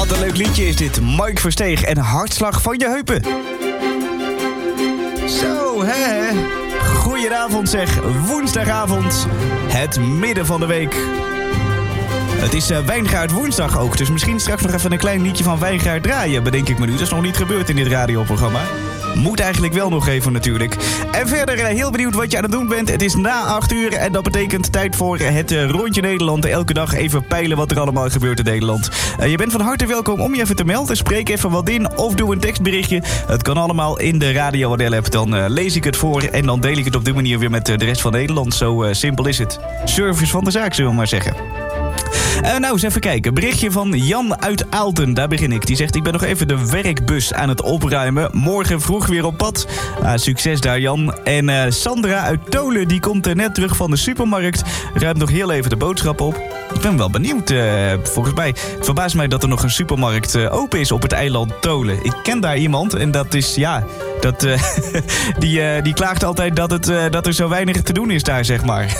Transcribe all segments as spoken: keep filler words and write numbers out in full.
Wat een leuk liedje is dit. Mike Versteeg en Hartslag van je heupen. Zo, hè? Goedenavond zeg. Woensdagavond. Het midden van de week. Het is uh, Wijngaard woensdag ook, dus misschien straks nog even een klein liedje van Wijngaard draaien, bedenk ik me nu. Dat is nog niet gebeurd in dit radioprogramma. Moet eigenlijk wel nog even natuurlijk. En verder uh, heel benieuwd wat je aan het doen bent. Het is na acht uur en dat betekent tijd voor het uh, Rondje Nederland. Elke dag even peilen wat er allemaal gebeurt in Nederland. Uh, je bent van harte welkom om je even te melden. Spreek even wat in of doe een tekstberichtje. Het kan allemaal in de Radio W L app. Dan uh, lees ik het voor en dan deel ik het op die manier weer met uh, de rest van Nederland. Zo uh, simpel is het. Service van de zaak, zullen we maar zeggen. Uh, nou, eens even kijken. Berichtje van Jan uit Aalten. Daar begin ik. Die zegt, ik ben nog even de werkbus aan het opruimen. Morgen vroeg weer op pad. Uh, succes daar, Jan. En uh, Sandra uit Tolen, die komt er net terug van de supermarkt. Ruimt nog heel even de boodschappen op. Ik ben wel benieuwd. Uh, volgens mij het verbaast mij dat er nog een supermarkt uh, open is op het eiland Tolen. Ik ken daar iemand en dat is, ja... Dat, uh, die, uh, die klaagt altijd dat, het, uh, dat er zo weinig te doen is daar, zeg maar.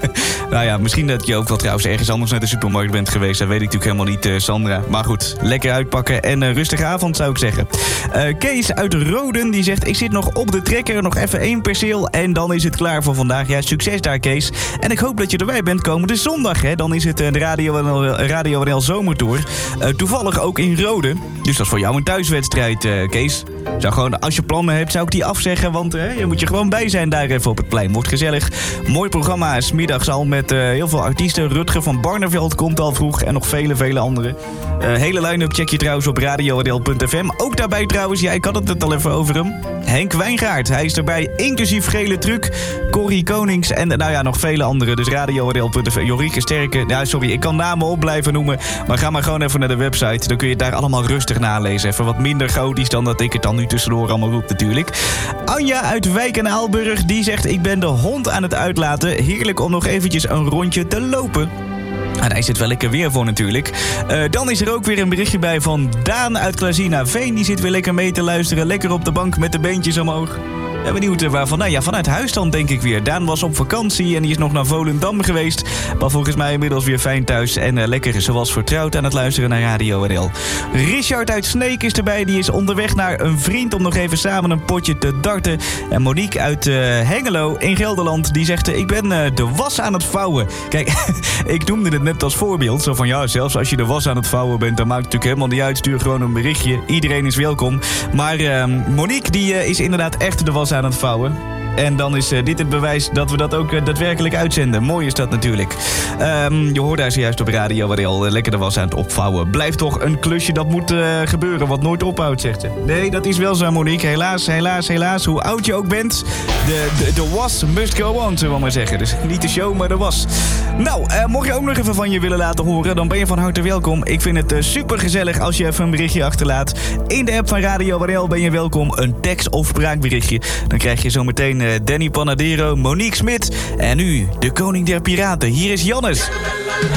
Nou ja, misschien dat je ook wel trouwens ergens anders naar de supermarkt bent geweest. Dat weet ik natuurlijk helemaal niet, uh, Sandra. Maar goed, lekker uitpakken en uh, rustige avond zou ik zeggen. Uh, Kees uit Roden, die zegt, ik zit nog op de trekker, nog even één perceel en dan is het klaar voor vandaag. Ja, succes daar, Kees. En ik hoop dat je erbij bent komende zondag, hè. Dan is het uh, de Radio, Radio W L Zomertour. Uh, toevallig ook in Roden. Dus dat is voor jou een thuiswedstrijd, uh, Kees. Zou gewoon, als je plannen hebt, zou ik die afzeggen, want uh, je moet je gewoon bij zijn daar even op het plein. Wordt gezellig. Mooi programma, 's middags al met uh, heel veel artiesten. Rutger van Barneveld komt al vroeg en nog vele, vele anderen. Uh, hele line-up check je trouwens op radio w l punt f m. Ook daarbij trouwens, ja, ik had het net al even over hem. Henk Wijngaard, hij is erbij, inclusief Gele Truc, Corrie Konings en nou ja, nog vele anderen. Dus radio w l punt f m. Jorieke Sterke, ja, sorry, ik kan namen op blijven noemen, maar ga maar gewoon even naar de website. Dan kun je het daar allemaal rustig nalezen. Even wat minder chaotisch dan dat ik het dan nu tussendoor allemaal roep natuurlijk. Anja uit Wijk en Aalburg, die zegt, ik ben de hond aan het uitlaten. Heerlijk om nog eventjes een rondje te lopen. En daar is het wel lekker weer voor natuurlijk. Uh, dan is er ook weer een berichtje bij van Daan uit Klazina Veen. Die zit weer lekker mee te luisteren. Lekker op de bank met de beentjes omhoog. Ja, benieuwd waarvan. Nou ja, vanuit huis dan denk ik weer. Daan was op vakantie en die is nog naar Volendam geweest. Maar volgens mij inmiddels weer fijn thuis. En uh, lekker zoals vertrouwd aan het luisteren naar Radio W L. Richard uit Sneek is erbij. Die is onderweg naar een vriend om nog even samen een potje te darten. En Monique uit uh, Hengelo in Gelderland. Die zegt, uh, ik ben uh, de was aan het vouwen. Kijk, ik noemde het net als voorbeeld. Zo van, ja, zelfs als je de was aan het vouwen bent, dan maakt het natuurlijk helemaal niet uit. Stuur gewoon een berichtje. Iedereen is welkom. Maar uh, Monique, die uh, is inderdaad echt de was aan het vouwen. En dan is uh, dit het bewijs dat we dat ook uh, daadwerkelijk uitzenden. Mooi is dat natuurlijk. Um, je hoort daar zojuist op radio waar hij al uh, lekker de was aan het opvouwen. Blijft toch een klusje dat moet uh, gebeuren, wat nooit ophoudt, zegt ze. Nee, dat is wel zo, Monique. Helaas, helaas, helaas. Hoe oud je ook bent, de, de, de was must go on, zullen we maar zeggen. Dus niet de show, maar de was. Nou, uh, mocht je ook nog even van je willen laten horen, dan ben je van harte welkom. Ik vind het uh, super gezellig als je even een berichtje achterlaat. In de app van Radio W L ben je welkom. Een tekst- of spraakberichtje. Dan krijg je zo meteen Danny Panadero, Monique Smit en nu de koning der piraten. Hier is Jannes.